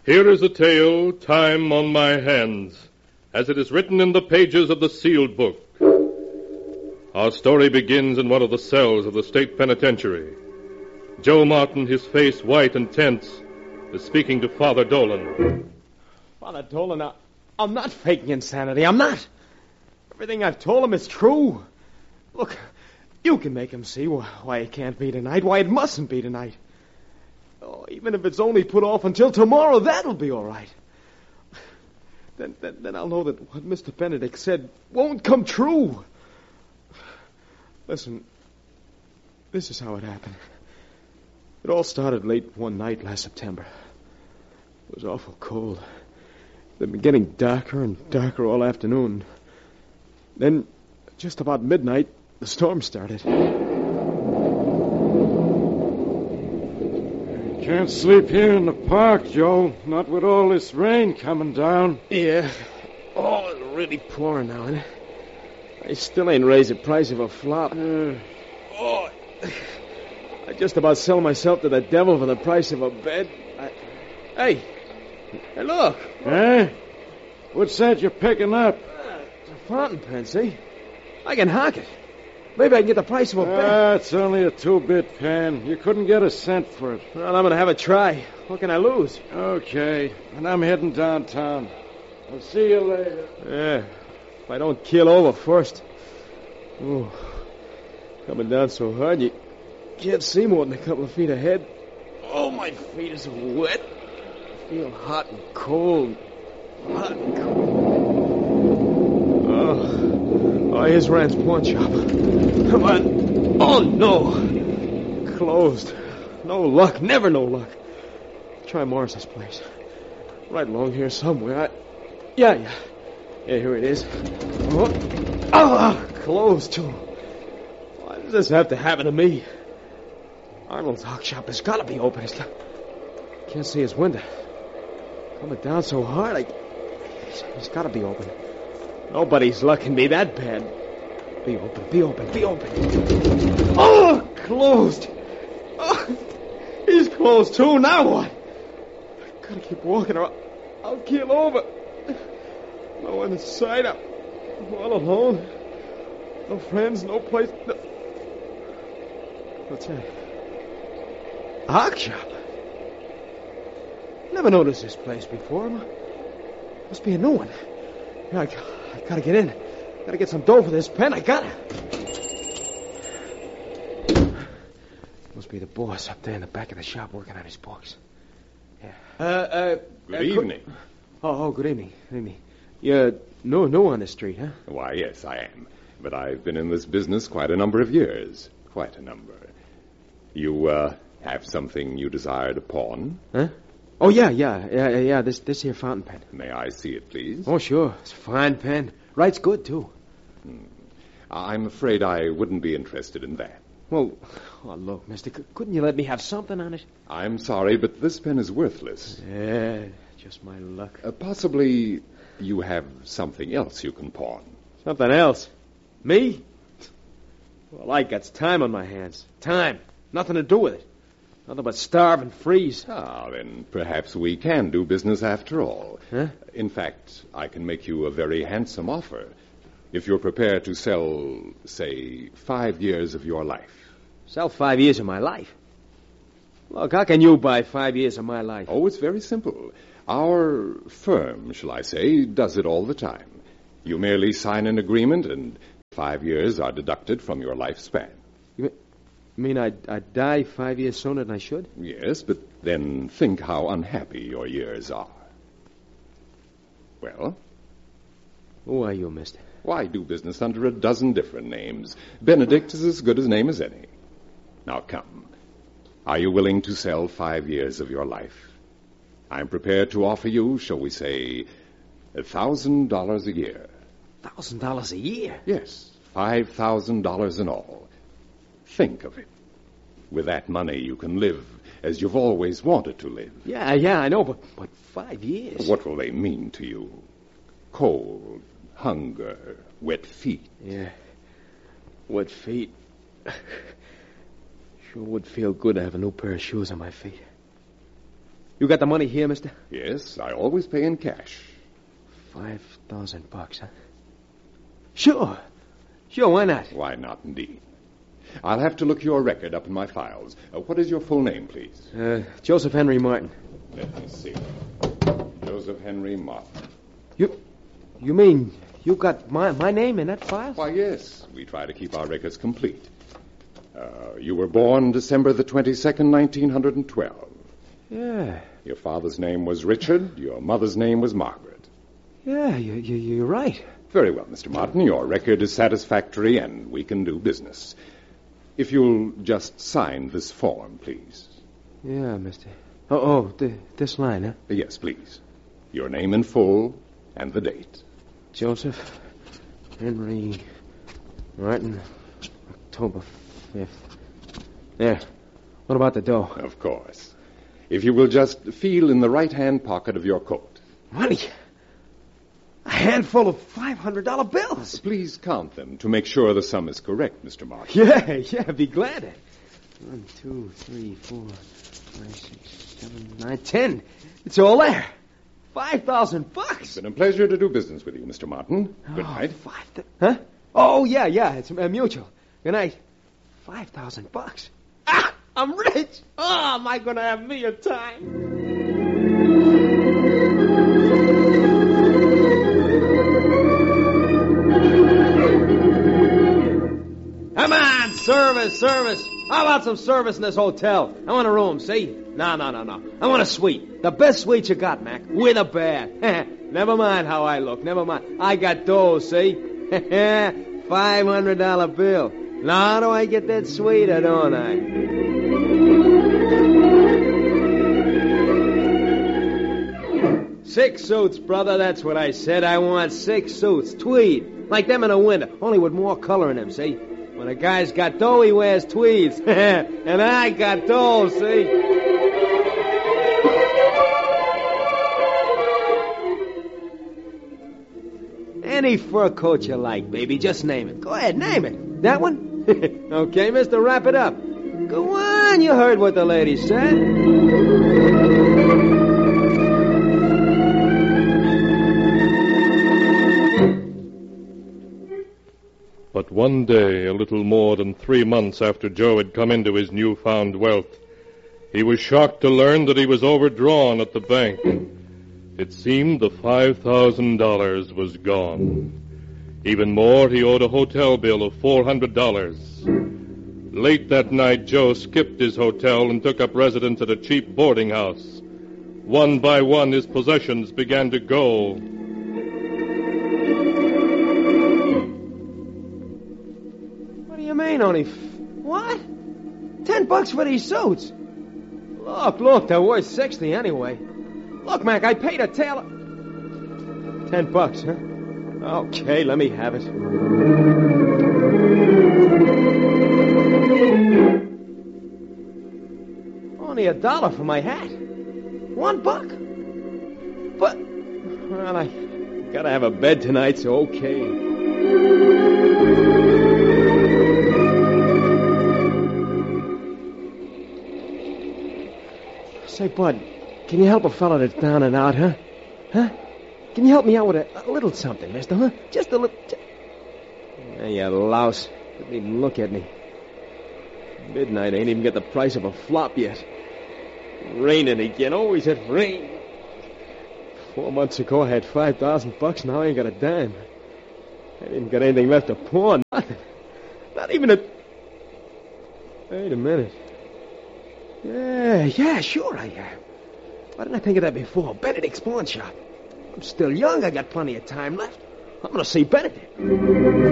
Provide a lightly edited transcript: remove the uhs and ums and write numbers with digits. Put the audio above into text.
Here is a tale, Time on My Hands, as it is written in the pages of the sealed book. Our story begins in one of the cells of the state penitentiary. Joe Martin, his face white and tense, is speaking to Father Dolan. Father Dolan, I'm not faking insanity. I'm not. Everything I've told him is true. Look, you can make him see why it can't be tonight, why it mustn't be tonight. Oh, even if it's only put off until tomorrow, that'll be all right. Then I'll know that what Mr. Benedict said won't come true. Listen, this is how it happened. It all started late one night last September. It was awful cold. It had been getting darker and darker all afternoon. Then, just about midnight, the storm started. Can't sleep here in the park, Joe. Not with all this rain coming down. Yeah. Oh, it's really pouring now, isn't it? I still ain't raised the price of a flop. Oh, I just about sell myself to the devil for the price of a bed. Hey, look. Eh? What's that you're picking up? It's a fountain pen, see? I can hock it. Maybe I can get the price of a bed. It's only a 2-bit pen. You couldn't get a cent for it. Well, I'm going to have a try. What can I lose? Okay, and I'm heading downtown. I'll see you later. Yeah, if I don't keel over first. Oh, coming down so hard you can't see more than a couple of feet ahead. Oh, my feet are so wet. I feel hot and cold. Hot and cold. Oh, here's Rand's pawn shop. Come on. Oh, no. Closed. No luck. Never no luck. Try Morris's place. Right along here somewhere. Yeah, here it is. Oh, closed, too. Why does this have to happen to me? Arnold's hawk shop has got to be open. Can't see his window. Coming down so hard, he's got to be open. Nobody's luck can be that bad. Be open, be open, be open. Oh, closed. Oh, he's closed too. Now what? I gotta keep walking or I'll keel over. No one in sight. I'm all alone. No friends, no place. No. What's that? A hawk shop. Never noticed this place before. Must be a new one. Yeah, I gotta get in. Gotta get some dough for this pen. I gotta. Must be the boss up there in the back of the shop working on his books. Yeah. Good evening. Oh, good evening. Good evening. You're new on the street, huh? Why, yes, I am. But I've been in this business quite a number of years. Quite a number. You, have something you desire to pawn? Huh? Oh, yeah. This here fountain pen. May I see it, please? Oh, sure. It's a fine pen. Writes good, too. I'm afraid I wouldn't be interested in that. Well, look, mister, couldn't you let me have something on it? I'm sorry, but this pen is worthless. Yeah, just my luck. Possibly you have something else you can pawn. Something else? Me? Well, I got time on my hands. Time. Nothing to do with it. Nothing but starve and freeze. Then perhaps we can do business after all. Huh? In fact, I can make you a very handsome offer. If you're prepared to sell, say, 5 years of your life. Sell 5 years of my life? Look, how can you buy 5 years of my life? Oh, it's very simple. Our firm, shall I say, does it all the time. You merely sign an agreement and 5 years are deducted from your lifespan. You mean I'd die 5 years sooner than I should? Yes, but then think how unhappy your years are. Well? Who are you, mister? Why do business under a dozen different names? Benedict is as good a name as any. Now come. Are you willing to sell 5 years of your life? I'm prepared to offer you, shall we say, $1,000 a year. $1,000 a year? Yes, $5,000 in all. Think of it. With that money, you can live as you've always wanted to live. Yeah, I know, but 5 years? What will they mean to you? Cold, hunger, wet feet. Yeah, wet feet. Sure would feel good to have a new pair of shoes on my feet. You got the money here, mister? Yes, I always pay in cash. $5,000, huh? Sure. Sure, why not? Why not, indeed? I'll have to look your record up in my files. What is your full name, please? Joseph Henry Martin. Let me see. Joseph Henry Martin. You mean you got my name in that file? Why, yes. We try to keep our records complete. You were born December the 22nd, 1912. Yeah. Your father's name was Richard. Your mother's name was Margaret. Yeah, you're right. Very well, Mr. Martin. Your record is satisfactory, and we can do business. If you'll just sign this form, please. Yeah, mister. This line, huh? Yes, please. Your name in full and the date. Joseph Henry Martin, October 5th. There. What about the dough? Of course. If you will just feel in the right-hand pocket of your coat. Money? A handful of $500 bills. Please count them to make sure the sum is correct, Mr. Martin. Yeah, I'd be glad to. 1, 2, 3, 4, 5, 6, 7, 9, 10. It's all there. $5,000. It's been a pleasure to do business with you, Mr. Martin. Good night. Huh? Oh, yeah. It's mutual. Good night. $5,000. Ah, I'm rich. Oh, am I going to have me a time? Come on, service. How about some service in this hotel? I want a room, see? No. I want a suite. The best suite you got, Mac. With a bath. Never mind how I look. Never mind. I got dough, see? $500 bill. Now do I get that suite or don't I? Six suits, brother. That's what I said. I want 6 suits. Tweed. Like them in the winter. Only with more color in them, see? When a guy's got dough, he wears tweeds. And I got dough, see? Any fur coat you like, baby. Just name it. Go ahead, name it. That one? Okay, mister, wrap it up. Go on, you heard what the lady said. But one day, a little more than 3 months after Joe had come into his newfound wealth, he was shocked to learn that he was overdrawn at the bank. It seemed the $5,000 was gone. Even more, he owed a hotel bill of $400. Late that night, Joe skipped his hotel and took up residence at a cheap boarding house. One by one, his possessions began to go. What do you mean, only... What? $10 for these suits? Look, they're worth 60 anyway. Look, Mac, I paid a tailor... $10, huh? Okay, let me have it. Only $1 for my hat. $1? But... Well, I gotta have a bed tonight, so okay. Say, Bud, can you help a fella that's down and out, huh? Huh? Can you help me out with a little something, mister, huh? Just a little... Yeah, you louse. Didn't even look at me. Midnight ain't even get the price of a flop yet. Raining again. Always it rain. 4 months ago, I had $5,000. Now I ain't got a dime. I didn't got anything left to pawn. Nothing. Not even a... Wait a minute. Yeah, sure I am. Why didn't I think of that before? Benedict's pawn shop. I'm still young. I got plenty of time left. I'm going to see Benedict.